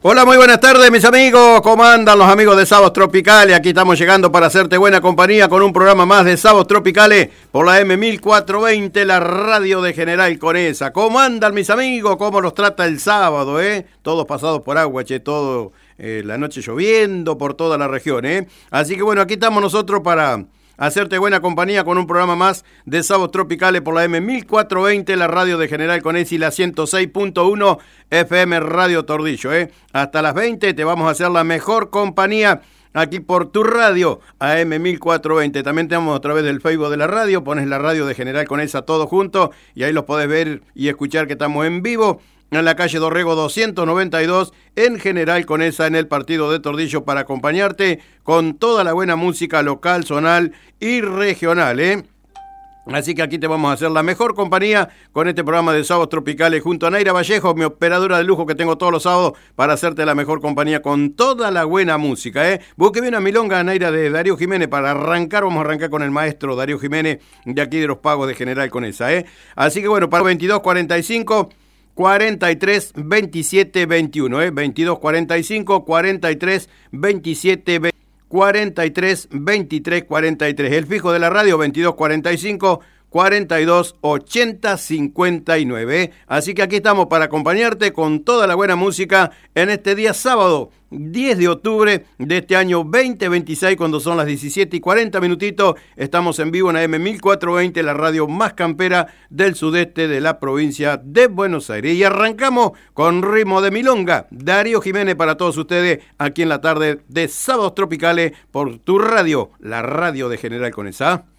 Hola, muy buenas tardes mis amigos, ¿cómo andan los amigos de Sábados Tropicales? Aquí estamos llegando para hacerte buena compañía con un programa más de Sábados Tropicales por la M1420, la radio de General Conesa. ¿Cómo andan mis amigos? ¿Cómo los trata el sábado? Todos pasados por agua, todo la noche lloviendo por toda la región. Así que bueno, aquí estamos nosotros para hacerte buena compañía con un programa más de Sábados Tropicales por la M1420, la radio de General Conesa y la 106.1 FM Radio Tordillo. Hasta las 20 te vamos a hacer la mejor compañía aquí por tu radio AM1420. También tenemos a través del Facebook de la radio, pones la radio de General Conesa todo junto y ahí los podés ver y escuchar que estamos en vivo en la calle Dorrego 292, en General Conesa, en el partido de Tordillo, para acompañarte con toda la buena música local, zonal y regional, Así que aquí te vamos a hacer la mejor compañía con este programa de Sábados Tropicales junto a Naira Vallejo, mi operadora de lujo que tengo todos los sábados para hacerte la mejor compañía con toda la buena música, Busque bien una milonga, Naira, de Darío Jiménez para arrancar. Vamos a arrancar con el maestro Darío Jiménez de aquí de Los Pagos de General Conesa, Así que bueno, para 22:45 43 27 21, 22 45 43 27 43 23 43. El fijo de la radio 22 45 42 80 59. Así que aquí estamos para acompañarte con toda la buena música en este día sábado 10 de octubre de este año 2026, cuando son las 17:40 minutitos. Estamos en vivo en la M1420, la radio más campera del sudeste de la provincia de Buenos Aires. Y arrancamos con ritmo de milonga. Darío Jiménez para todos ustedes aquí en la tarde de Sábados Tropicales por tu radio, la radio de General Conesa.